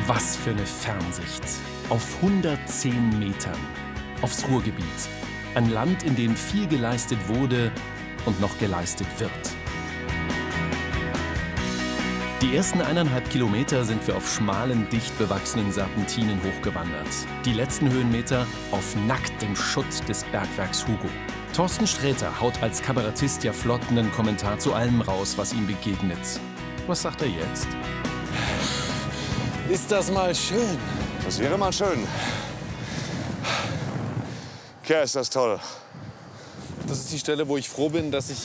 Was für eine Fernsicht. Auf 110 Metern. Aufs Ruhrgebiet. Ein Land, in dem viel geleistet wurde und noch geleistet wird. Die ersten 1,5 Kilometer sind wir auf schmalen, dicht bewachsenen Serpentinen hochgewandert. Die letzten Höhenmeter auf nacktem Schutt des Bergwerks Hugo. Thorsten Sträter haut als Kabarettist ja flott einen Kommentar zu allem raus, was ihm begegnet. Was sagt er jetzt? Ist das mal schön? Das wäre mal schön. Kerl, ist das toll. Das ist die Stelle, wo ich froh bin, dass ich,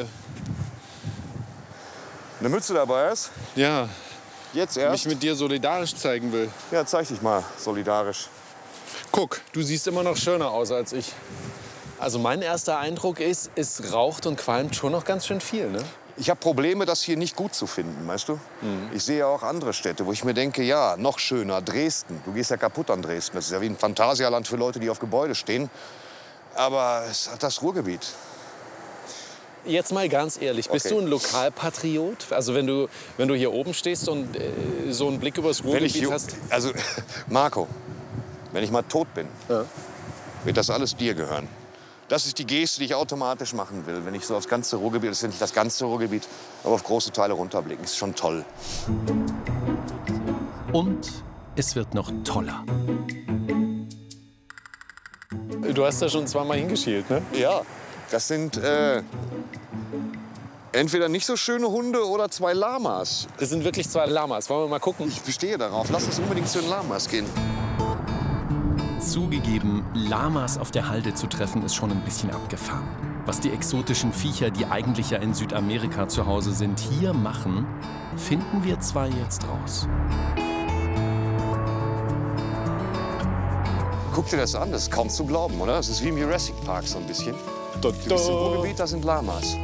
Eine Mütze dabei ist? ja, Jetzt mich erst? mit dir solidarisch zeigen will. Ja, zeig dich mal solidarisch. Guck, du siehst immer noch schöner aus als ich. Also mein erster Eindruck ist, es raucht und qualmt schon noch ganz schön viel, ne? Ich habe Probleme, das hier nicht gut zu finden, weißt du? Ich sehe auch andere Städte, wo ich mir denke, ja, noch schöner, Dresden. Du gehst ja kaputt an Dresden. Das ist ja wie ein Phantasialand für Leute, die auf Gebäude stehen. Aber es hat das Ruhrgebiet. Jetzt mal ganz ehrlich, bist Okay. du ein Lokalpatriot? Also wenn du hier oben stehst und so einen Blick übers Wenn ich, Ruhrgebiet hast? also, Marco, wenn ich mal tot bin, Ja. wird das alles dir gehören. Das ist die Geste, die ich automatisch machen will, wenn ich so aufs ganze Ruhrgebiet, das ist nicht das ganze Ruhrgebiet, aber auf große Teile runterblicken. Ist schon toll. Und es wird noch toller. Du hast da schon zweimal hingeschielt, ne? Ja, das sind entweder nicht so schöne Hunde oder 2 Lamas. Das sind wirklich 2 Lamas. Wollen wir mal gucken? Ich bestehe darauf. Lass uns unbedingt zu den Lamas gehen. Zugegeben, Lamas auf der Halde zu treffen, ist schon ein bisschen abgefahren. Was die exotischen Viecher, die eigentlich ja in Südamerika zu Hause sind, hier machen, finden wir zwar jetzt raus. Guck dir das an, das ist kaum zu glauben, oder? Das ist wie im Jurassic Park so ein bisschen. Du bist im Ruhrgebiet, da sind Lamas.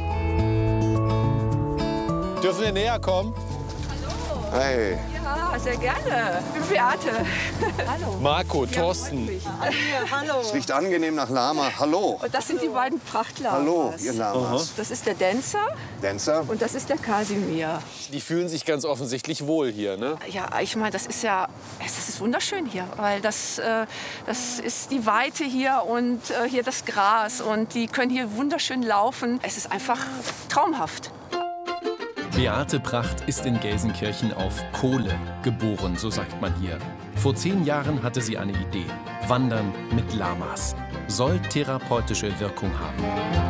Dürfen wir näher kommen? Hey, Ja, sehr gerne. Ich bin Beate. Hallo. Marco, Thorsten. Hallo. es riecht angenehm nach Lama. Hallo. Und das sind die beiden Prachtlamas. Hallo, ihr Lamas. Das ist der Dancer Dancer? und das ist der Kasimir. Die fühlen sich ganz offensichtlich wohl hier, ne? Ja, ich meine, das ist ja, es ist wunderschön hier, weil das ist die Weite hier und hier das Gras und die können hier wunderschön laufen. Es ist einfach traumhaft. Beate Pracht ist in Gelsenkirchen auf Kohle geboren, so sagt man hier. Vor 10 Jahren hatte sie eine Idee. Wandern mit Lamas. Soll therapeutische Wirkung haben.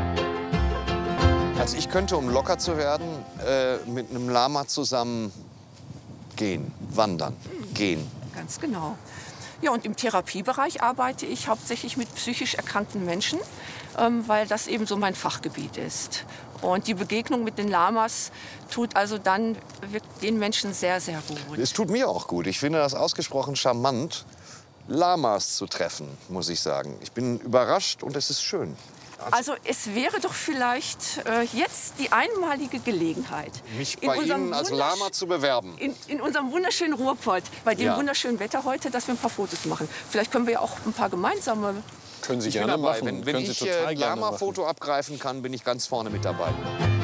Also ich könnte, um locker zu werden, mit einem Lama zusammen gehen, wandern, gehen. Ganz genau. Ja, und im Therapiebereich arbeite ich hauptsächlich mit psychisch erkrankten Menschen, weil das eben so mein Fachgebiet ist. Und die Begegnung mit den Lamas tut also dann den Menschen sehr, sehr gut. Es tut mir auch gut. Ich finde das ausgesprochen charmant, Lamas zu treffen, muss ich sagen. Ich bin überrascht und es ist schön. Also es wäre doch vielleicht jetzt die einmalige Gelegenheit, Mich in bei unserem Ihnen als wundersch- Lama zu bewerben. in unserem wunderschönen Ruhrpott, bei dem Ja. wunderschönen Wetter heute, dass wir ein paar Fotos machen. Vielleicht können wir ja auch ein paar gemeinsame. Können Sie Ich bin gerne dabei. machen. Wenn Können Sie ich total ein gerne machen. Lama-Foto abgreifen kann, bin ich ganz vorne mit dabei.